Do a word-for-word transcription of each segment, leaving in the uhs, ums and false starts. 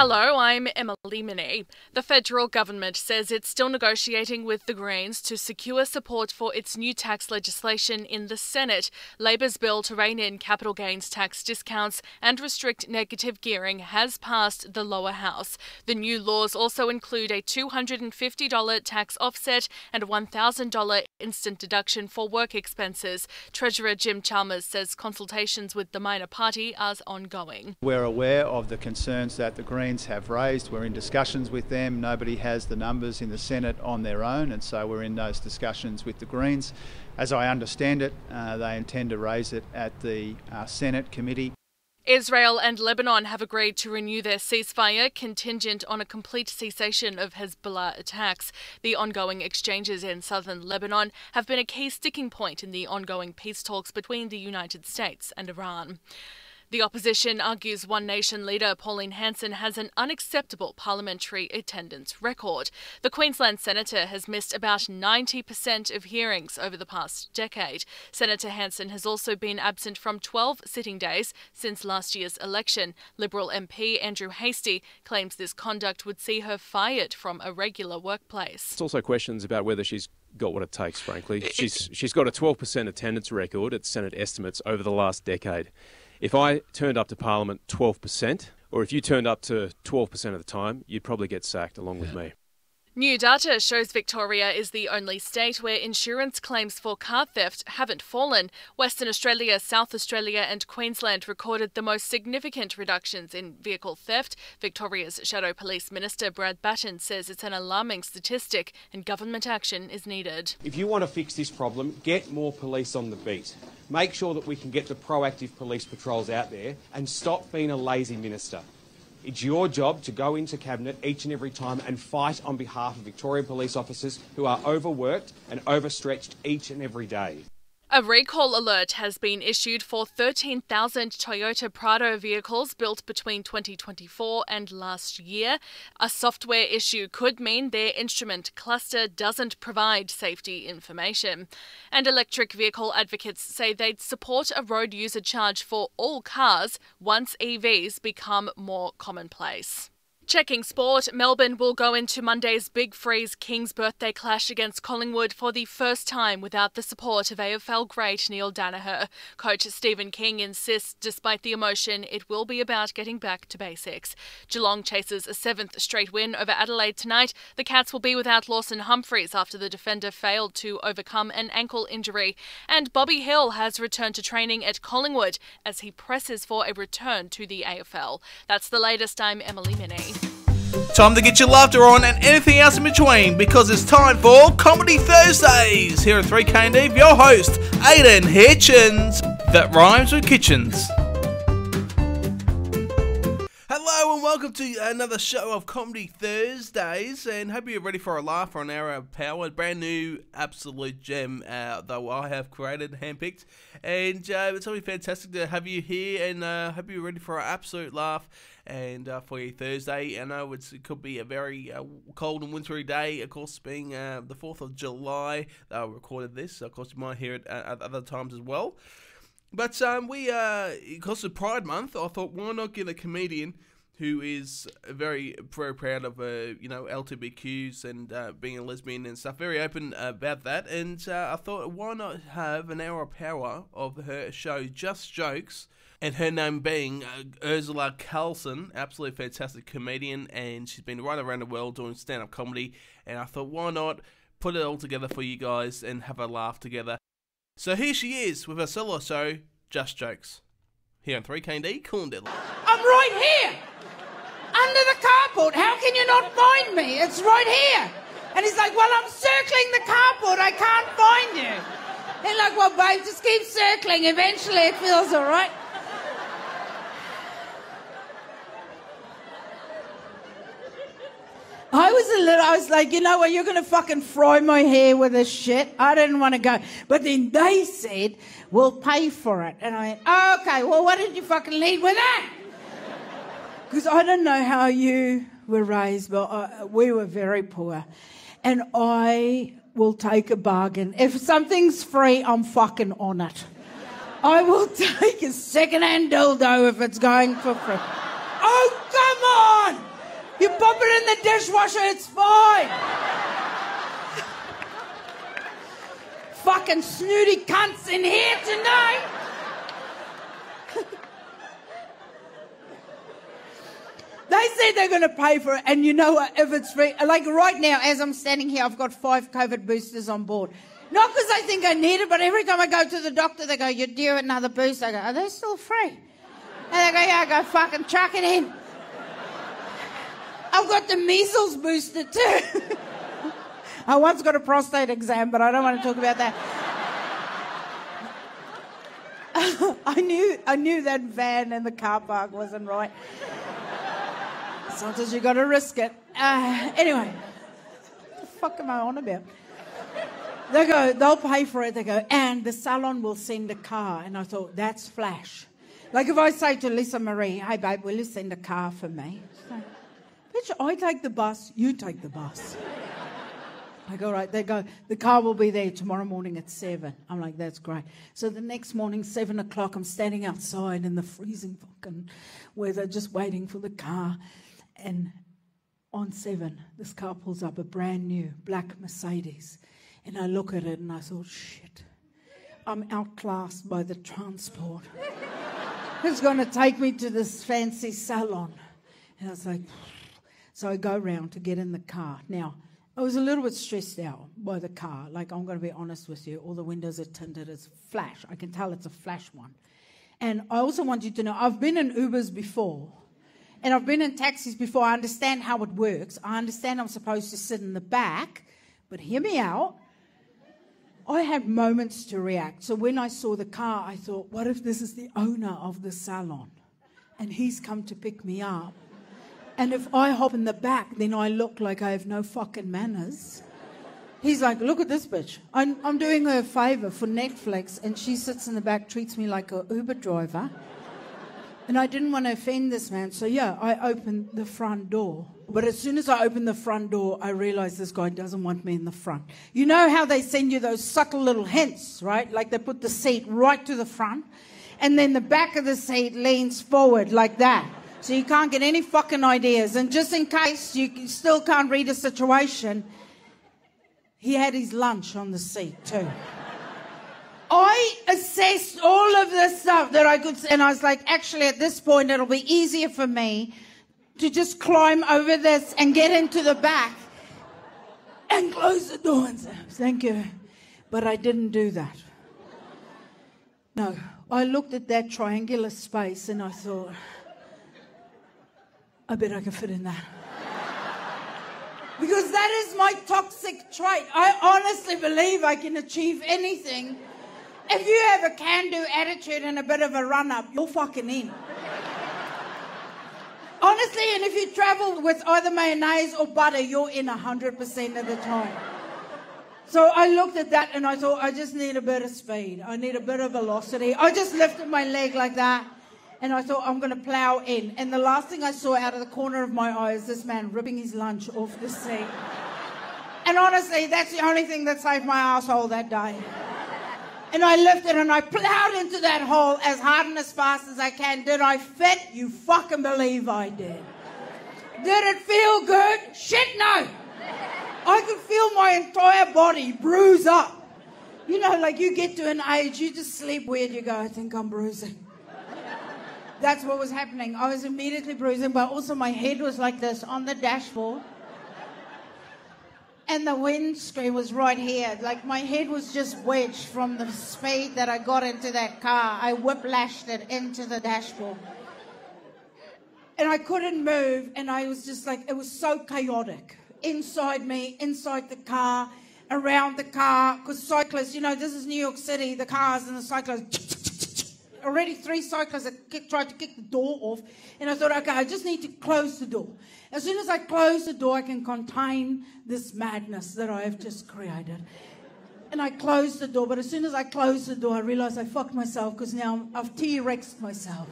Hello, I'm Emily Minnie. The federal government says it's still negotiating with the Greens to secure support for its new tax legislation in the Senate. Labor's bill to rein in capital gains tax discounts and restrict negative gearing has passed the lower house. The new laws also include a two hundred fifty dollars tax offset and a one thousand dollars instant deduction for work expenses. Treasurer Jim Chalmers says consultations with the minor party are ongoing. We're aware of the concerns that the Greens have raised. We're in discussions with them. Nobody has the numbers in the Senate on their own, and so we're in those discussions with the Greens. As I understand it, uh, they intend to raise it at the uh, Senate committee. Israel and Lebanon have agreed to renew their ceasefire contingent on a complete cessation of Hezbollah attacks. The ongoing exchanges in southern Lebanon have been a key sticking point in the ongoing peace talks between the United States and Iran. The opposition argues One Nation leader Pauline Hanson has an unacceptable parliamentary attendance record. The Queensland senator has missed about ninety percent of hearings over the past decade. Senator Hanson has also been absent from twelve sitting days since last year's election. Liberal M P Andrew Hastie claims this conduct would see her fired from a regular workplace. It's also questions about whether she's got what it takes, frankly. She's she's got a twelve percent attendance record at Senate estimates over the last decade. If I turned up to Parliament twelve percent, or if you turned up to twelve percent of the time, you'd probably get sacked along with me. New data shows Victoria is the only state where insurance claims for car theft haven't fallen. Western Australia, South Australia and Queensland recorded the most significant reductions in vehicle theft. Victoria's Shadow Police Minister Brad Batten says it's an alarming statistic and government action is needed. If you want to fix this problem, get more police on the beat. Make sure that we can get the proactive police patrols out there and stop being a lazy minister. It's your job to go into Cabinet each and every time and fight on behalf of Victorian police officers who are overworked and overstretched each and every day. A recall alert has been issued for thirteen thousand Toyota Prado vehicles built between twenty twenty-four and last year. A software issue could mean their instrument cluster doesn't provide safety information. And electric vehicle advocates say they'd support a road user charge for all cars once E Vs become more commonplace. Checking sport, Melbourne will go into Monday's Big Freeze Kings birthday clash against Collingwood for the first time without the support of A F L great Neil Daniher. Coach Stephen King insists despite the emotion, it will be about getting back to basics. Geelong chases a seventh straight win over Adelaide tonight. The Cats will be without Lawson Humphries after the defender failed to overcome an ankle injury. And Bobby Hill has returned to training at Collingwood as he presses for a return to the A F L. That's the latest. I'm Emily Minnie. Time to get your laughter on and anything else in between, because it's time for Comedy Thursdays here at three K and D with your host, Aidan Hitchens. That rhymes with kitchens. Hello and welcome to another show of Comedy Thursdays, and hope you're ready for a laugh or an hour of power. Brand new absolute gem uh, though I have created, handpicked, and uh, it's going to be fantastic to have you here, and uh, hope you're ready for an absolute laugh. And uh, for your Thursday, I know it's, it could be a very uh, cold and wintry day, of course, being uh, the fourth of July. I uh, recorded this, of course, you might hear it at, at other times as well. But um, we, uh, because of Pride Month, I thought, why not get a comedian who is very, very proud of, uh, you know, L G B T Qs and uh, being a lesbian and stuff, very open about that. And uh, I thought, why not have an hour of power of her show, Just Jokes, and her name being uh, Ursula Carlson, absolutely fantastic comedian, and she's been right around the world doing stand-up comedy, and I thought, why not put it all together for you guys and have a laugh together. So here she is with her solo show, Just Jokes, here on three K and D, Corndale. I'm right here, under the carport. How can you not find me? It's right here. And he's like, well, I'm circling the carport. I can't find you. They're like, well, babe, just keep circling. Eventually it feels all right. I was a little, I was like, you know what, you're going to fucking fry my hair with this shit. I didn't want to go. But then they said, we'll pay for it. And I went, oh, okay, well, what did you fucking lead with that? Because I don't know how you were raised, but I, we were very poor. And I will take a bargain. If something's free, I'm fucking on it. I will take a second-hand dildo if it's going for free. Oh, come on! You pop it in the dishwasher, it's fine. Fucking snooty cunts in here tonight. They said they're going to pay for it, and you know what, if it's free, like right now, as I'm standing here, I've got five COVID boosters on board. Not because I think I need it, but every time I go to the doctor, they go, you're due another booster. I go, are they still free? And they go, yeah, I go, fucking chuck it in. I've got the measles booster too. I once got a prostate exam, but I don't want to talk about that. I knew I knew that van in the car park wasn't right. Sometimes you got to risk it. Uh, anyway, what the fuck am I on about? They go, they'll pay for it. They go, and the salon will send a car. And I thought, that's flash. Like if I say to Lisa Marie, hey babe, will you send a car for me? Like, bitch, I take the bus, you take the bus. I go, right. They go, the car will be there tomorrow morning at seven. I'm like, that's great. So the next morning, seven o'clock, I'm standing outside in the freezing fucking weather, just waiting for the car. And on seven, this car pulls up, a brand new black Mercedes. And I look at it and I thought, shit, I'm outclassed by the transport. It's going to take me to this fancy salon. And I was like, so I go round to get in the car. Now, I was a little bit stressed out by the car. Like, I'm going to be honest with you. All the windows are tinted. It's flash. I can tell it's a flash one. And I also want you to know, I've been in Ubers before. And I've been in taxis before. I understand how it works. I understand I'm supposed to sit in the back. But hear me out. I had moments to react. So when I saw the car, I thought, what if this is the owner of the salon? And he's come to pick me up. And if I hop in the back, then I look like I have no fucking manners. He's like, look at this bitch. I'm, I'm doing her a favour for Netflix, and she sits in the back, treats me like a Uber driver. And I didn't want to offend this man, so yeah, I opened the front door. But as soon as I opened the front door, I realised this guy doesn't want me in the front. You know how they send you those subtle little hints, right? Like they put the seat right to the front, and then the back of the seat leans forward like that. So you can't get any fucking ideas. And just in case you still can't read a situation, he had his lunch on the seat too. I assessed all of this stuff that I could, and I was like, actually, at this point, it'll be easier for me to just climb over this and get into the back and close the door and say, thank you. But I didn't do that. No, I looked at that triangular space and I thought, I bet I can fit in that. Because that is my toxic trait. I honestly believe I can achieve anything. If you have a can-do attitude and a bit of a run-up, you're fucking in. Honestly, and if you travel with either mayonnaise or butter, you're in one hundred percent of the time. So I looked at that and I thought, I just need a bit of speed. I need a bit of velocity. I just lifted my leg like that and I thought, I'm going to plow in. And the last thing I saw out of the corner of my eye is this man ripping his lunch off the seat. And honestly, that's the only thing that saved my asshole that day. And I lifted and I plowed into that hole as hard and as fast as I can. Did I fit? You fucking believe I did. Did it feel good? Shit, no. I could feel my entire body bruise up. You know, like you get to an age, you just sleep weird, you go, I think I'm bruising. That's what was happening. I was immediately bruising, but also my head was like this on the dashboard. And the windscreen was right here. Like my head was just wedged from the speed that I got into that car. I whiplashed it into the dashboard. And I couldn't move. And I was just like, it was so chaotic. Inside me, inside the car, around the car. Because cyclists, you know, this is New York City. The cars and the cyclists. Already three cyclists had kick, tried to kick the door off. And I thought, okay, I just need to close the door. As soon as I close the door, I can contain this madness that I have just created. And I closed the door, but as soon as I closed the door, I realized I fucked myself because now I've T-Rexed myself.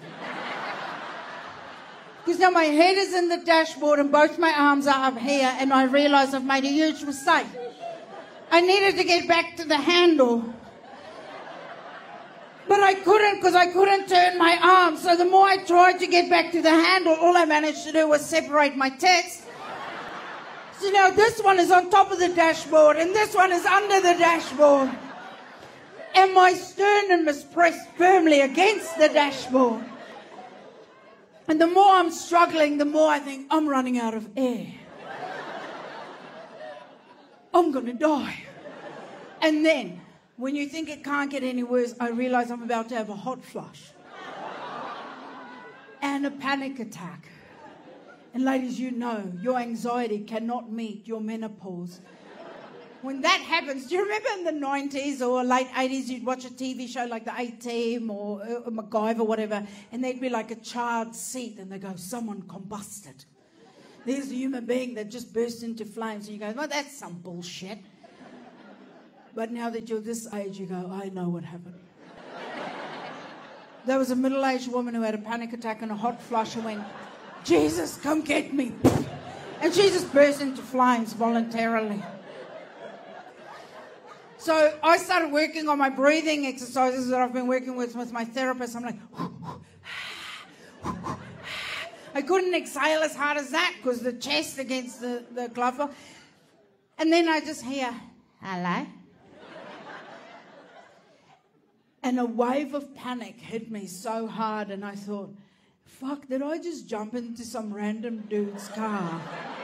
Because now my head is in the dashboard and both my arms are up here, and I realize I've made a huge mistake. I needed to get back to the handle. But I couldn't because I couldn't turn my arm. So the more I tried to get back to the handle, all I managed to do was separate my tits. So now this one is on top of the dashboard and this one is under the dashboard. And my sternum is pressed firmly against the dashboard. And the more I'm struggling, the more I think I'm running out of air. I'm going to die. And then, when you think it can't get any worse, I realize I'm about to have a hot flush. And a panic attack. And ladies, you know, your anxiety cannot meet your menopause. When that happens, do you remember in the nineties or late eighties, you'd watch a T V show like the A-Team or uh, MacGyver or whatever, and there'd be like a child seat, and they go, someone combusted. There's a human being that just burst into flames, and you go, well, that's some bullshit. But now that you're this age, you go, I know what happened. There was a middle-aged woman who had a panic attack and a hot flush and went, Jesus, come get me. And she just burst into flames voluntarily. So I started working on my breathing exercises that I've been working with with my therapist. I'm like, I couldn't exhale as hard as that because the chest against the, the glove. And then I just hear, hello? And a wave of panic hit me so hard, and I thought, fuck, did I just jump into some random dude's car?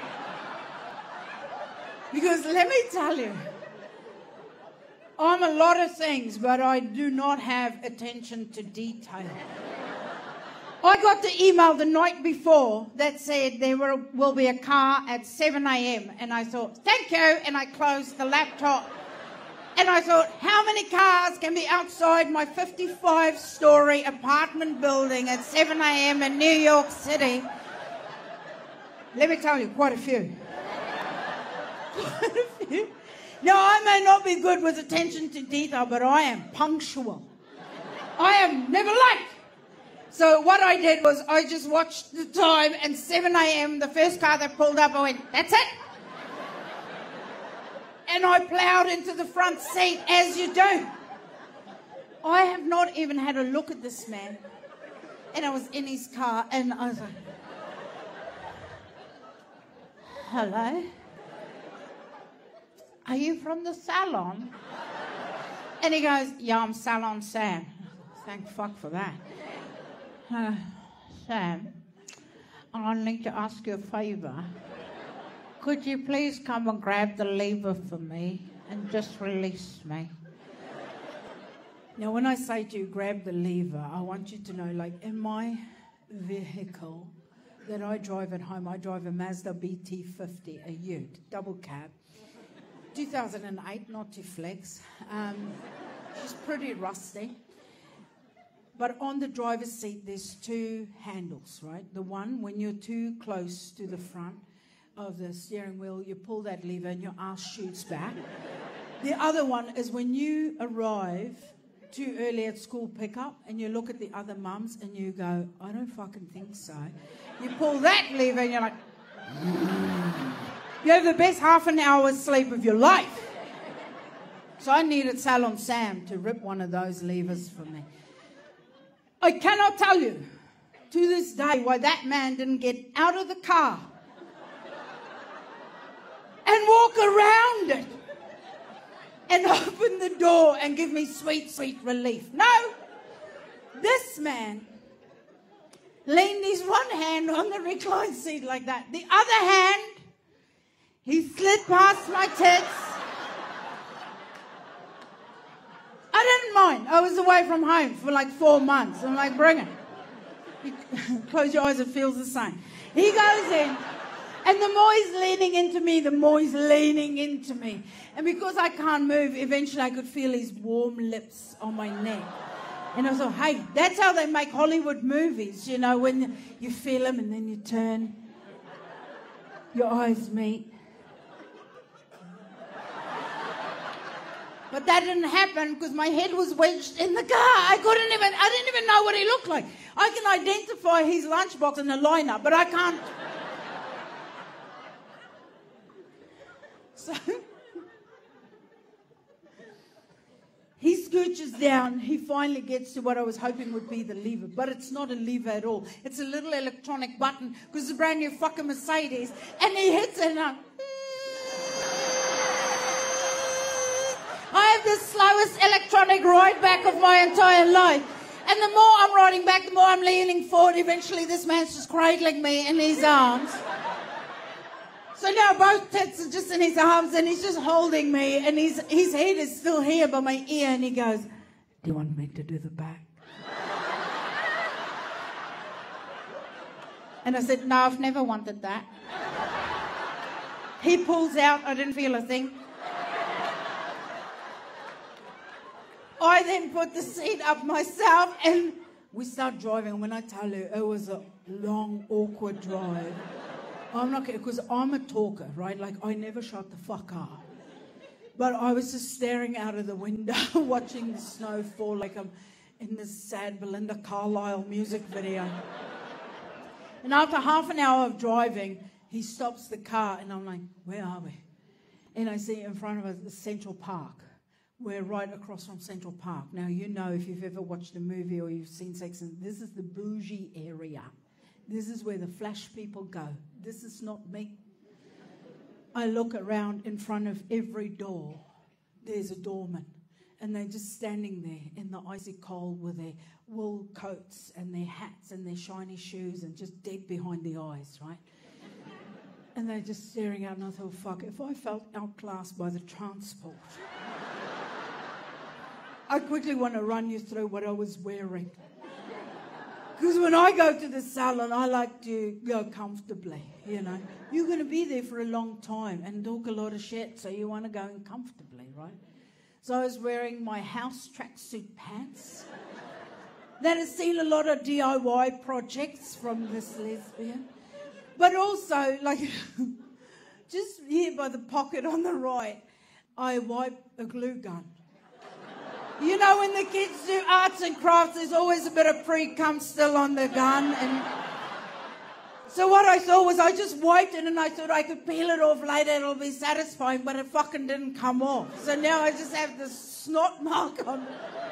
Because let me tell you, I'm a lot of things, but I do not have attention to detail. I got the email the night before that said there will, will be a car at seven a.m. And I thought, thank you, and I closed the laptop. And I thought, how many cars can be outside my fifty-five story apartment building at seven a.m. in New York City? Let me tell you, quite a few. Quite a few. Now, I may not be good with attention to detail, but I am punctual. I am never late. So what I did was I just watched the time, and seven a.m., the first car that pulled up, I went, that's it. And I ploughed into the front seat, as you do. I have not even had a look at this man. And I was in his car, and I was like, hello? Are you from the salon? And he goes, yeah, I'm Salon Sam. Thank fuck for that. Uh, Sam, I need to ask you a favour. Could you please come and grab the lever for me and just release me? Now, when I say to you, grab the lever, I want you to know, like, in my vehicle that I drive at home, I drive a Mazda B T fifty, a ute, double cab. two thousand eight, not to flex. Um, she's pretty rusty. But on the driver's seat, there's two handles, right? The one, when you're too close to the front of the steering wheel, you pull that lever and your ass shoots back. The other one is when you arrive too early at school pickup and you look at the other mums and you go, I don't fucking think so. You pull that lever and you're like, mm. You have the best half an hour's sleep of your life. So I needed Salon Sam to rip one of those levers for me. I cannot tell you to this day why that man didn't get out of the car and walk around it and open the door and give me sweet, sweet relief. No, this man leaned his one hand on the recline seat like that. The other hand, he slid past my tits. I didn't mind. I was away from home for like four months. I'm like, bring it. You close your eyes, it feels the same. He goes in, and the more he's leaning into me, the more he's leaning into me. And because I can't move, eventually I could feel his warm lips on my neck. And I thought, hey, that's how they make Hollywood movies, you know, when you feel him and then you turn, your eyes meet. But that didn't happen because my head was wedged in the car. I couldn't even, I didn't even know what he looked like. I can identify his lunchbox in the lineup, but I can't. So, he scooches down, he finally gets to what I was hoping would be the lever. But it's not a lever at all. It's a little electronic button because it's a brand new fucking Mercedes. And he hits it and I'm... I have the slowest electronic ride back of my entire life. And the more I'm riding back, the more I'm leaning forward. Eventually this man's just cradling me in his arms. So now both tits are just in his arms and he's just holding me and his, his head is still here by my ear and he goes, do you want me to do the back? And I said, no, I've never wanted that. He pulls out, I didn't feel a thing. I then put the seat up myself and we start driving. When I tell you, it was a long, awkward drive. I'm not kidding, because I'm a talker, right? Like, I never shut the fuck up. But I was just staring out of the window, watching the snow fall like I'm in this sad Belinda Carlisle music video. And after half an hour of driving, he stops the car, and I'm like, where are we? And I see in front of us the Central Park. We're right across from Central Park. Now, you know, if you've ever watched a movie or you've seen Sex and this is the bougie area. This is where the flash people go. This is not me. I look around in front of every door. There's a doorman. And they're just standing there in the icy cold with their wool coats and their hats and their shiny shoes and just dead behind the eyes, right? And they're just staring out, and I thought, fuck, if I felt outclassed by the transport, I quickly want to run you through what I was wearing. Because when I go to the salon, I like to go comfortably, you know. You're going to be there for a long time and talk a lot of shit, so you want to go in comfortably, right? So I was wearing my house tracksuit pants. That has seen a lot of D I Y projects from this lesbian. But also, like, just here by the pocket on the right, I wipe a glue gun. You know, when the kids do arts and crafts, there's always a bit of pre-cum still on the gun. And so what I thought was I just wiped it and I thought I could peel it off later, it'll be satisfying, but it fucking didn't come off. So now I just have this snot mark on it.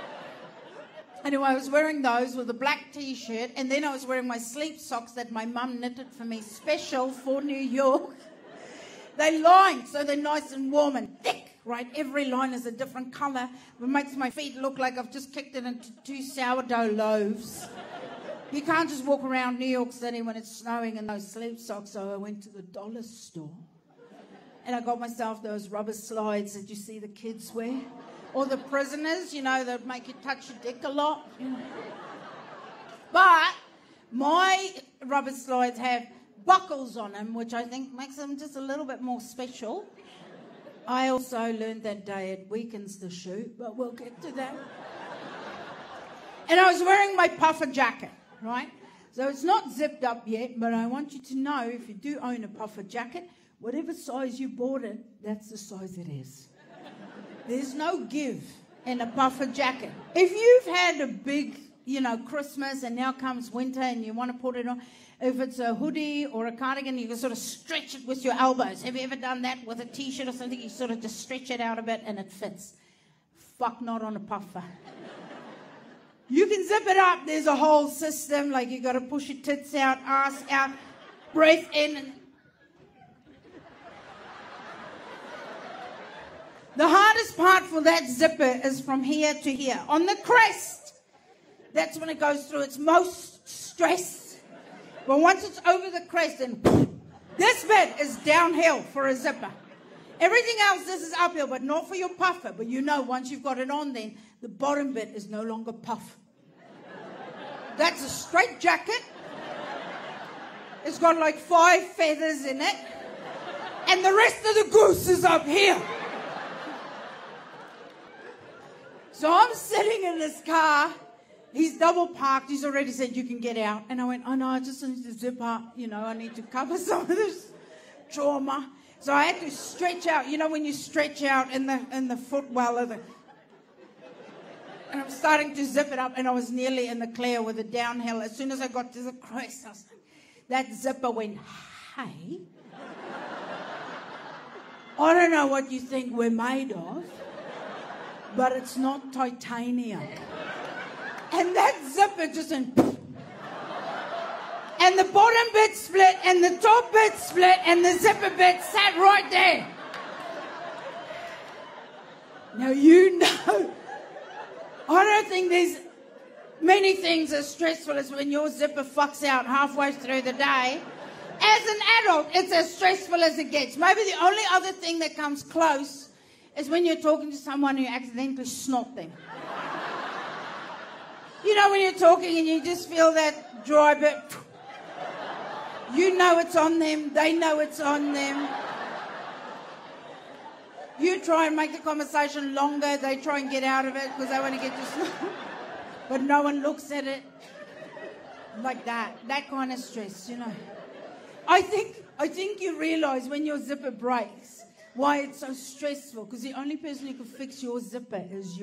Anyway, I was wearing those with a black T-shirt, and then I was wearing my sleep socks that my mum knitted for me special for New York. They're lined, so they're nice and warm and thick. Right, every line is a different colour. It makes my feet look like I've just kicked it into two sourdough loaves. You can't just walk around New York City when it's snowing in those sleep socks. So I went to the dollar store and I got myself those rubber slides that you see the kids wear. Or the prisoners, you know, that make you touch your dick a lot. You know. But my rubber slides have buckles on them, which I think makes them just a little bit more special. I also learned that day it weakens the shoe, but we'll get to that. And I was wearing my puffer jacket, right? So it's not zipped up yet, but I want you to know if you do own a puffer jacket, whatever size you bought it, that's the size it is. There's no give in a puffer jacket. If you've had a big, you know, Christmas and now comes winter and you want to put it on, if it's a hoodie or a cardigan, you can sort of stretch it with your elbows. Have you ever done that with a T-shirt or something? You sort of just stretch it out a bit and it fits. Fuck, not on a puffer. You can zip it up. There's a whole system. Like, you got to push your tits out, ass out, breath in. The hardest part for that zipper is from here to here. On the crest, that's when it goes through its most stress. But once it's over the crest, and this bit is downhill for a zipper. Everything else, this is uphill, but not for your puffer. But you know, once you've got it on, then the bottom bit is no longer puff. That's a straight jacket. It's got like five feathers in it. And the rest of the goose is up here. So I'm sitting in this car. He's double parked. He's already said, you can get out. And I went, oh, no, I just need to zip up. You know, I need to cover some of this trauma. So I had to stretch out. You know, when you stretch out in the in the footwell of the... And I'm starting to zip it up. And I was nearly in the clear with the downhill. As soon as I got to the crest, I was like, that zipper went, hey. I don't know what you think we're made of. but it's not titanium. And that zipper just went... And the bottom bit split, and the top bit split, and the zipper bit sat right there. Now, you know, I don't think there's many things as stressful as when your zipper fucks out halfway through the day. As an adult, it's as stressful as it gets. Maybe the only other thing that comes close is when you're talking to someone who accidentally snot them. You know, when you're talking and you just feel that dry bit. You know it's on them, they know it's on them. You try and make the conversation longer, they try and get out of it because they want to get to snot. But no one looks at it. Like that, that kind of stress, you know. I think I think you realise when your zipper breaks why it's so stressful, because the only person who can fix your zipper is you.